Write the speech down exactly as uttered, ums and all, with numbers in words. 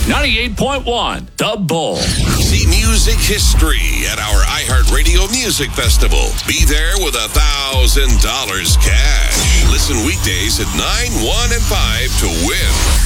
ninety-eight point one, The Bull. See music history at our iHeartRadio Music Festival. Be there with a thousand dollars cash. Listen weekdays at nine, one, and five to win.